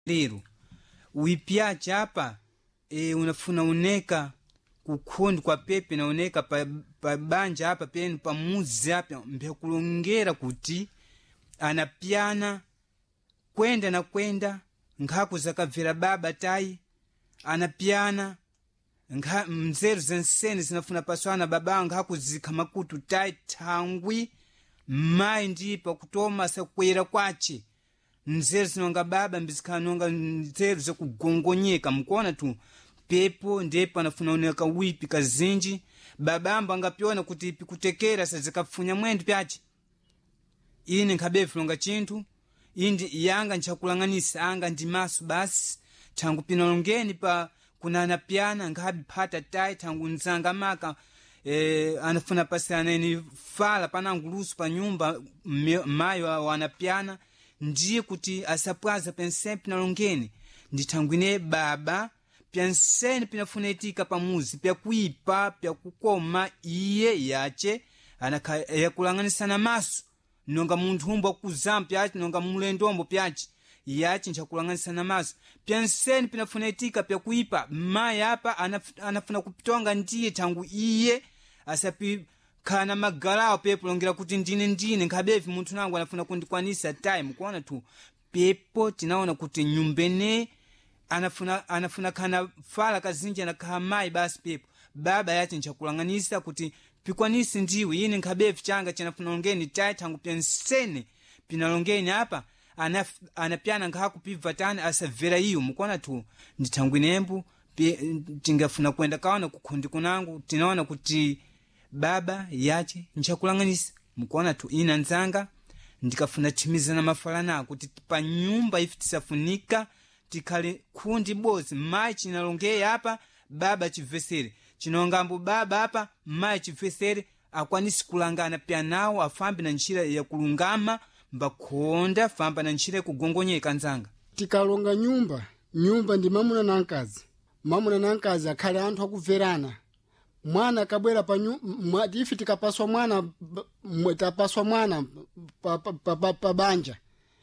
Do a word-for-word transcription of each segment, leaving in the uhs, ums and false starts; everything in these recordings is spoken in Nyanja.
lero uipia chapa e, unafuna uneka kukundi kwa pepe na uneka pa, pa banja hapa penu pa muzi hapa mbekulongera kuti anapiana kwenda na kwenda ngaku zakavera baba tai anapiana nga mzeru zenseni zinafuna paswana baba ngaku zikamakutu tai tangwi mai ndipa kutoma sakwera kwache nzeru zinonga baba mbizikanonga nzeru zakugongonyeka mkuona tu pepo ndepo anafuna uneka wipi kazinji babamba angapiona kuti ipi kutekera sazikafunya mwendu pyache ine nkabefu longa chintu indi yanga nchakulanganisa anga ndimasu basi tangu pinalongeni pa kunana piana ngabi pata tai tangu nzanga maka e, anafuna pasana ni fala panangulusu pa nyumba mayo wanapiana ndiye kuti asapwaza pensempi nalongeni nditangwine baba pianseni pinafunetika pamuzi pya kuipa pya kukoma iye yache anaka yakulanganisa na masu nonga muntu humbo kuzam pyachi nonga mulendombo pyachi yachi nchakulanganisa na masu pianseni pinafunetika pya kuipa maya hapa anaf, anafuna kupitonga ndiye tangu iye asapi kana magalao pepo longira kuti ndine ndine nkabevi muntu nangu anafuna kundikwanisa time kuona tu pepo tinaona kuti nyumbene anafuna anafuna kana fala kazinja na kahamai basi pepo baba yati nchakulanganisa kuti pikwanisi ndiwe yini nkabevi changa chanafuna longeni tai tangu piansene pinalongeni hapa anaf, anapiana ngaku pivatani asavera iyo mkuona tu nditangwinembu tingafuna kwenda kaona kukundi kunangu tinaona kuti baba yache nchakulanganisa mkuona tu ina nzanga ndikafuna timiza na mafalana kuti pa nyumba ifi tisafunika tikale kundi bozi mai chinalongea hapa baba chivesere chinongambo baba hapa mai chivesere akwanisi kulangana pia nao afambi na nchira ya kulungama mbakonda famba na nchira kugongonyeka nzanga tikalonga nyumba nyumba ndi mamuna na nkazi mamuna na nkazi akhale anthu akuverana mwana kabwera pa nyumba ifi tikapaswa mwana tapaswa mwana pa, pa, pa, pa, pa banja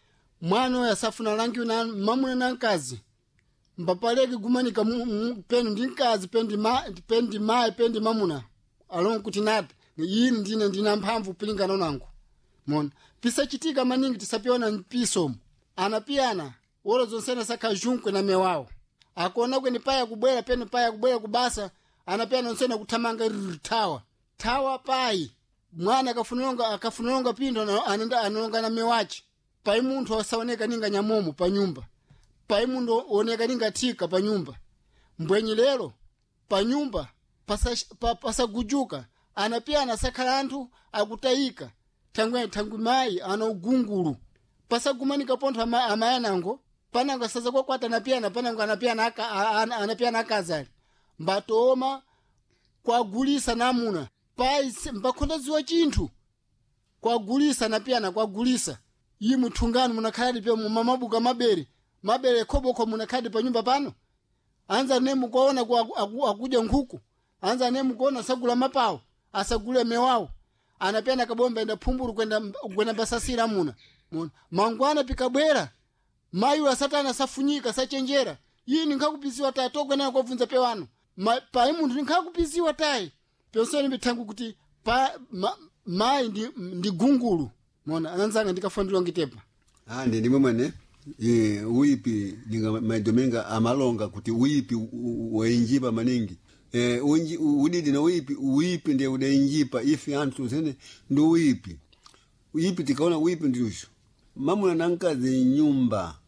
mwana oyo asafuna langi na mamuna na nkazi mbapaleki gumanika penu ndi nkazi pendi ma pendi mai pendi mamuna alongo kuti nati yini ndine ndina mphamvu pilingana nangu mona pisachitika maningi tisapiona mpiso anapiana wolo zonsena saka junkwe na mewao akona kweni paya kubwera penu paya kubwera kubasa anapiana nsena kutamanga tawa tawa pai mwana akafunonga akafunonga pindo anenda anonga na mewachi pai muntu asaoneka ninga nyamomo pa nyumba pai muntu oneka ninga tika pa nyumba mbwenyi lero pa nyumba pasa pa, pasa gujuka anapiana sakala anthu akutayika tangwe tangu mai ana ugungulu pasa gumanika ponto ama, amayanango pananga sasa kwa kwata napiana pananga anapiana aka anapiana akazali mbatoma kwa gulisa namuna pai mbakonda ziwa chinthu kwa gulisa napiana kwa gulisa yi mutungano munakhaladi pya mamabuka mabere mabere koboko munakhaladi pa nyumba pano anza nemu kuona kwa akuja nkhuku anza nemu kuona sagula mapawo asagule mewao anapenda kabomba enda pumburu kwenda kwenda basasira muna muna mangwana pikabwera mayu asatana safunyika sachenjera yini nkakupisiwa tai tokwe nayo kuvunza pewano ma, pai muntu nkakupisiwa tai pensoni mitangu kuti pa ma, mai ndi, ndi gungulu mona ananzanga ndikafandira ngitepa ah ndi ndimwe mane eh uipi ninga maidomenga amalonga kuti uipi wainjipa maningi eh unji udidi na uipi uipi ndiye udainjipa ifi antu sene ndo uipi uipi tikaona uipi ndiyusho mamuna na nkazi nyumba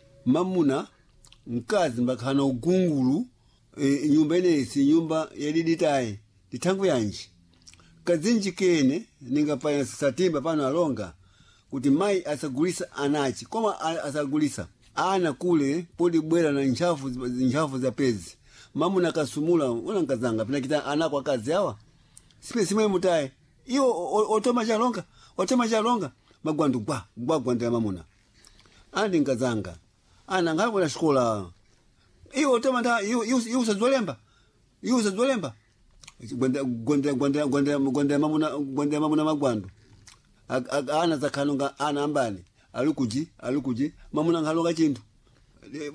mamuna nkazi mbakana ugungulu e, nyumba ine si nyumba yadidi tai ditangu yanji kazinji kene ninga pa satimba pano alonga kuti mai asagulisa anachi koma asagulisa ana kule podi bwera na nchafu nchafu za pezi mamuna kasumula una nkazanga pinakita ana kwa kazi yawa sipe simwe mutai iyo otoma chalonga otoma chalonga magwandu gwa gwa gwanda mamuna andi nkazanga ana ngako na shikola iyo otoma nda iyo iyo usazolemba iyo usazolemba gwanda gwanda gwanda gwanda gwanda mamuna gwanda mamuna magwandu ana zakanonga ana ambani alikuji alikuji mamuna ngalonga chintu Eh,